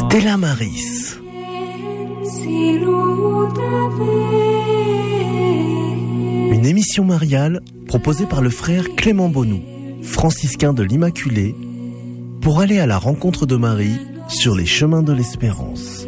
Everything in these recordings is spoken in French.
Della Maris. Une émission mariale proposée par le frère Clément Bonou, franciscain de l'Immaculée, pour aller à la rencontre de Marie sur les chemins de l'espérance.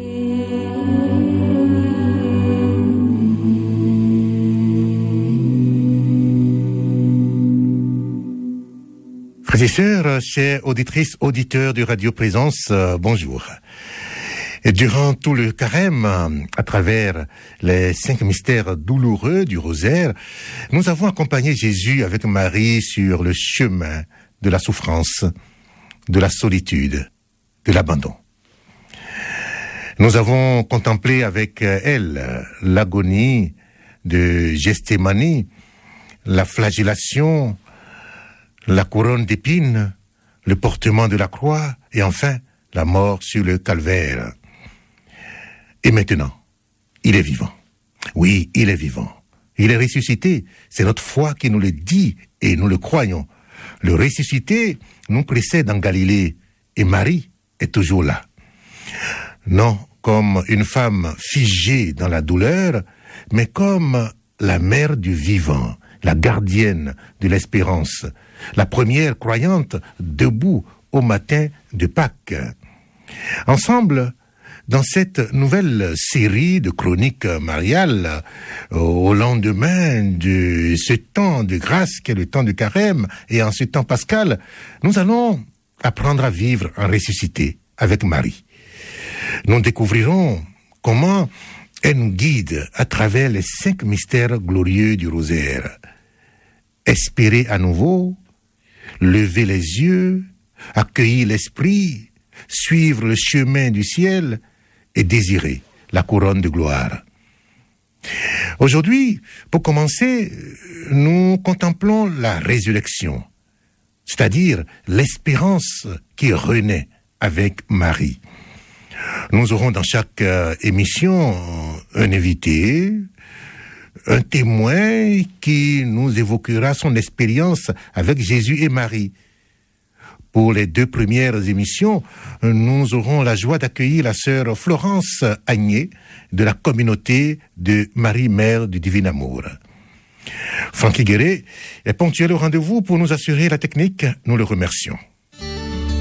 Frères et sœurs, chers auditrices, auditeurs de Radio Présence, bonjour. Et durant tout le carême, à travers les 5 mystères douloureux du rosaire, nous avons accompagné Jésus avec Marie sur le chemin de la souffrance, de la solitude, de l'abandon. Nous avons contemplé avec elle l'agonie de Gethsémani, la flagellation, la couronne d'épines, le portement de la croix et enfin la mort sur le calvaire. Et maintenant, il est vivant. Oui, il est vivant. Il est ressuscité. C'est notre foi qui nous le dit et nous le croyons. Le ressuscité nous précède en Galilée et Marie est toujours là. Non comme une femme figée dans la douleur, mais comme la mère du vivant, la gardienne de l'espérance, la première croyante debout au matin de Pâques. Ensemble, dans cette nouvelle série de chroniques mariales, au lendemain de ce temps de grâce qu'est le temps de carême et en ce temps pascal, nous allons apprendre à vivre en ressuscité avec Marie. Nous découvrirons comment elle nous guide à travers les 5 mystères glorieux du rosaire. Espérer à nouveau, lever les yeux, accueillir l'esprit, suivre le chemin du ciel et désirer la couronne de gloire. Aujourd'hui, pour commencer, nous contemplons la résurrection, c'est-à-dire l'espérance qui renaît avec Marie. Nous aurons dans chaque émission un invité, un témoin qui nous évoquera son expérience avec Jésus et Marie. Pour les 2 premières émissions, nous aurons la joie d'accueillir la sœur Florence Agné de la communauté de Marie, Mère du Divin Amour. Francky Guéret est ponctuel au rendez-vous pour nous assurer la technique. Nous le remercions.